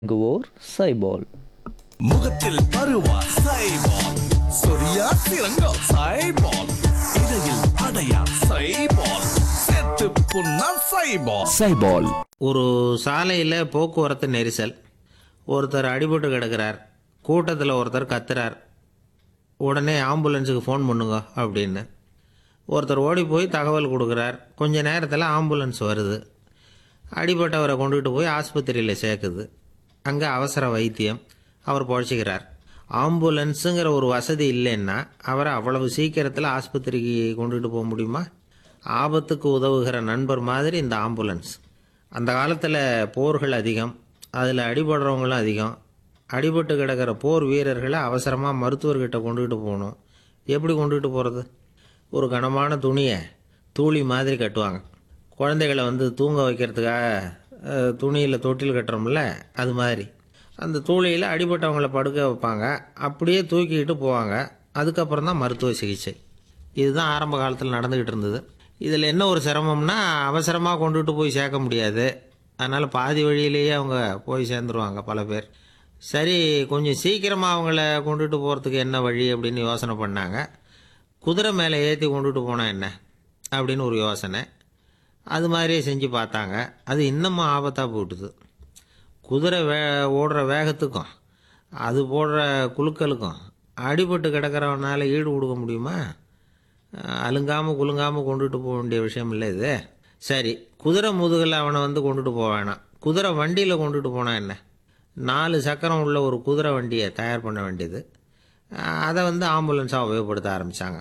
வழங்குவோர் சைபால். முகத்தில் பருவா சைபால், சொரியா சிறங்கா சைபால், இடையில் அடையா சைபால், செத்து புண்ணா சைபால். சைபால். ஒரு சாலையில் போக்குவரத்து நெரிசல். ஒருத்தர் அடிபட்டு கிடக்கிறார். கூட்டத்தில் ஒருத்தர் கத்துறார். உடனே ஆம்புலன்ஸுக்கு ஃபோன் பண்ணுங்க அப்படின்னு ஒருத்தர் ஓடி போய் தகவல் கொடுக்குறார். கொஞ்ச நேரத்தில் ஆம்புலன்ஸ் வருது. அடிபட்டவரை கொண்டுகிட்டு போய் ஆஸ்பத்திரியில் சேர்க்குது. அங்கே அவசர வைத்தியம். அவர் பொழைச்சிக்கிறார். ஆம்புலன்ஸுங்கிற ஒரு வசதி இல்லைன்னா அவரை அவ்வளவு சீக்கிரத்தில் ஆஸ்பத்திரிக்கு கொண்டுகிட்டு போக முடியுமா? ஆபத்துக்கு உதவுகிற நண்பர் மாதிரி இந்த ஆம்புலன்ஸ். அந்த காலத்தில் போர்கள் அதிகம், அதில் அடிபடுறவங்களும் அதிகம். அடிபட்டு கிடக்கிற போர் வீரர்களை அவசரமாக மருத்துவர்கிட்ட கொண்டுகிட்டு போகணும். எப்படி கொண்டுகிட்டு போகிறது? ஒரு கனமான துணியை தூளி மாதிரி கட்டுவாங்க. குழந்தைகளை தூங்க வைக்கிறதுக்காக துணியில் தொட்டில் கட்டுறோம்ல, அது மாதிரி அந்த தூளியில் அடிபட்டவங்களை படுக்க வைப்பாங்க. அப்படியே தூக்கிக்கிட்டு போவாங்க. அதுக்கப்புறம் தான் மருத்துவ சிகிச்சை. இதுதான் ஆரம்ப காலத்தில் நடந்துக்கிட்டு இருந்தது. இதில் என்ன ஒரு சிரமம்னா, அவசரமாக கொண்டுகிட்டு போய் சேர்க்க முடியாது. அதனால் பாதி வழியிலேயே அவங்க போய் சேர்ந்துருவாங்க பல பேர். சரி, கொஞ்சம் சீக்கிரமாக அவங்கள கொண்டுகிட்டு போகிறதுக்கு என்ன வழி அப்படின்னு யோசனை பண்ணாங்க. குதிரை மேலே ஏற்றி கொண்டுகிட்டு போனால் என்ன அப்படின்னு ஒரு யோசனை. அது மாதிரியே செஞ்சு பார்த்தாங்க. அது இன்னமும் ஆபத்தாக போட்டுது. குதிரை ஓடுற வேகத்துக்கும் அது போடுற குலுக்கலுக்கும் அடிபட்டு கிடக்கிறவனால ஈடு கொடுக்க முடியுமா? அலுங்காமல் குலுங்காமல் கொண்டுட்டு போக வேண்டிய விஷயம் இல்லை இது. சரி, குதிரை முதுகில் அவனை கொண்டுட்டு போக வேணாம். குதிரை வண்டியில் கொண்டுட்டு போனால் என்ன? 4 சக்கரம் உள்ள ஒரு குதிரை வண்டியை தயார் பண்ண வேண்டியது. அதை ஆம்புலன்ஸாக உபயோகப்படுத்த ஆரம்பித்தாங்க.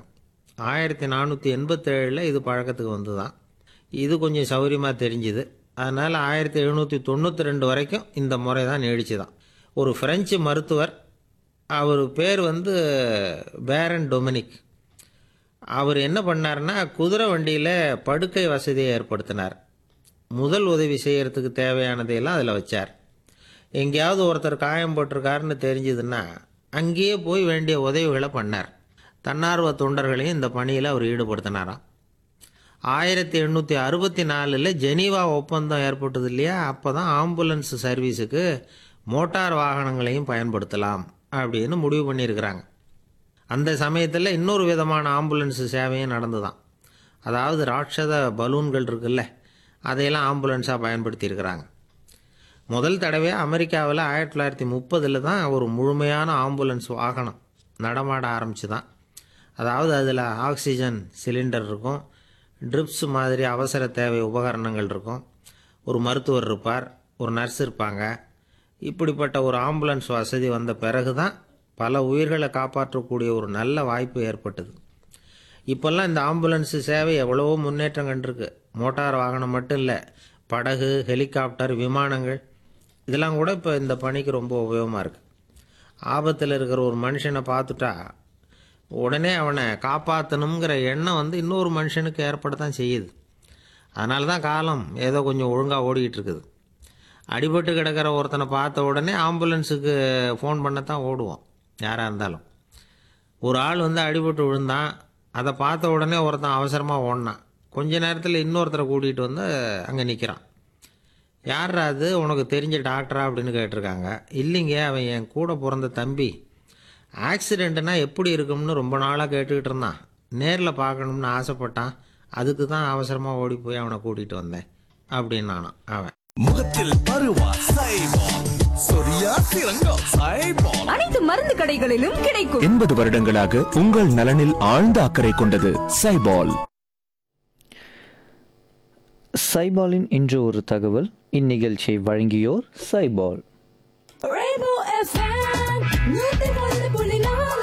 1487 இது பழக்கத்துக்கு வந்து தான். இது கொஞ்சம் சௌகரியமாக தெரிஞ்சுது. அதனால் 1792 வரைக்கும் இந்த முறை தான் நீடிச்சு தான். ஒரு ஃப்ரெஞ்சு மருத்துவர், அவர் பேர் பேரன் டொமினிக். அவர் என்ன பண்ணார்னா, குதிரை வண்டியில் படுக்கை வசதியை ஏற்படுத்தினார். முதல் உதவி செய்கிறதுக்கு தேவையானதையெல்லாம் அதில் வச்சார். எங்கேயாவது ஒருத்தர் காயம் போட்டிருக்காருன்னு தெரிஞ்சதுன்னா அங்கேயே போய் வேண்டிய உதவிகளை பண்ணார். தன்னார்வ தொண்டர்களையும் இந்த பணியில் அவர் ஈடுபடுத்தினாராம். 1864 ஜெனீவா ஒப்பந்தம் ஏற்பட்டது இல்லையா? அப்போ தான் ஆம்புலன்ஸ் சர்வீஸுக்கு மோட்டார் வாகனங்களையும் பயன்படுத்தலாம் அப்படின்னு முடிவு பண்ணியிருக்கிறாங்க. அந்த சமயத்தில் இன்னொரு விதமான ஆம்புலன்ஸ் சேவையும் நடந்துதான். அதாவது ராட்சத பலூன்கள் இருக்குல்ல, அதையெல்லாம் ஆம்புலன்ஸாக பயன்படுத்தியிருக்கிறாங்க. முதல் தடவையாக அமெரிக்காவில் 1930 தான் ஒரு முழுமையான ஆம்புலன்ஸ் வாகனம் நடமாட ஆரம்பிச்சு தான். அதாவது அதில் ஆக்சிஜன் சிலிண்டர் இருக்கும், ட்ரிப்ஸ் மாதிரி அவசர தேவை உபகரணங்கள் இருக்கும், ஒரு மருத்துவர் இருப்பார், ஒரு நர்ஸ் இருப்பாங்க. இப்படிப்பட்ட ஒரு ஆம்புலன்ஸ் வசதி வந்த பிறகு தான் பல உயிர்களை காப்பாற்றக்கூடிய ஒரு நல்ல வாய்ப்பு ஏற்பட்டது. இப்போல்லாம் இந்த ஆம்புலன்ஸ் சேவை எவ்வளவோ முன்னேற்றம் கண்டிருக்கு. மோட்டார் வாகனம் மட்டும் இல்லை, படகு, ஹெலிகாப்டர், விமானங்கள் இதெல்லாம் கூட இப்போ இந்த பணிக்கு ரொம்ப உபயோகமாக இருக்குது. ஆபத்தில் இருக்கிற ஒரு மனுஷனை பார்த்துட்டா உடனே அவனை காப்பாற்றணுங்கிற எண்ணம் இன்னொரு மனுஷனுக்கு ஏற்படத்தான் செய்யுது. அதனால தான் காலம் ஏதோ கொஞ்சம் ஒழுங்காக ஓடிக்கிட்டு இருக்குது. அடிபட்டு கிடக்கிற ஒருத்தனை பார்த்த உடனே ஆம்புலன்ஸுக்கு ஃபோன் பண்ணத்தான் ஓடுவோம் யாராக இருந்தாலும். ஒரு ஆள் அடிபட்டு விழுந்தான், அதை பார்த்த உடனே ஒருத்தன் அவசரமாக ஓடினான். கொஞ்ச நேரத்தில் இன்னொருத்தரை கூட்டிகிட்டு அங்கே நிற்கிறான். யாரா அது, உனக்கு தெரிஞ்ச டாக்டரா அப்படின்னு கேட்டிருக்காங்க. இல்லைங்க, அவன் என் கூட பிறந்த தம்பி. ஆக்சிடெண்ட்டுனா எப்படி இருக்கும்னு ரொம்ப நாளாக கேட்டுக்கிட்டு இருந்தான். நேரில் பார்க்கணும்னு ஆசைப்பட்டான். அதுக்கு தான் அவசரமாக ஓடி போய் அவனை கூட்டிகிட்டு வந்தேன் அப்படின்னு அவன். முகத்தில் பருவா சைபால், சொரியா சிறங்கா சைபால். அனைத்து மருந்து கடைகளிலும் கிடைக்கும். 80 வருடங்களாக உங்கள் நலனில் ஆழ்ந்த அக்கறை கொண்டது சைபால். சைபாலின் இன்று ஒரு தகவல். இந்நிகழ்ச்சியை வழங்கியோர் Saibol. Rainbow FM 101.4.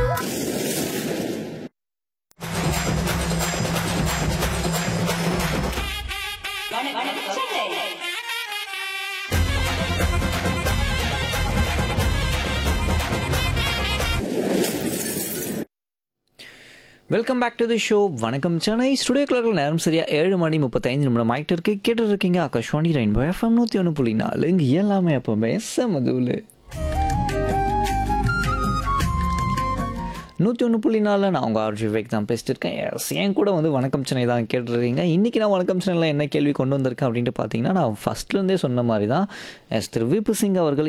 Welcome back to the show. வணக்கம் சென்னை. ஸ்டுடியோ கிளர்க்கில் நேரம் சரியா 7:35 ஆகிட்டு இருக்கு. கேட்டு இருக்கீங்க ஆகாஷ்வாணி ரெயின்போ FM 101.4. இங்கே எல்லாமே எப்பவுமே செமதூள். 101.4 நான் உங்கள் ஆர்ஜி விவேக் தான் பேசிட்டு இருக்கேன். எஸ், என் கூட வந்து வணக்கம் சென்னை தான் கேட்டுருக்கீங்க. இன்றைக்கி நான் வணக்கம் சென்னையில் என்ன கேள்வி கொண்டு வந்திருக்கேன் அப்படின்ட்டு பார்த்தீங்கன்னா, நான் ஃபஸ்ட்லேருந்தே சொன்ன மாதிரி தான் திரு விபு சிங் அவர்கள்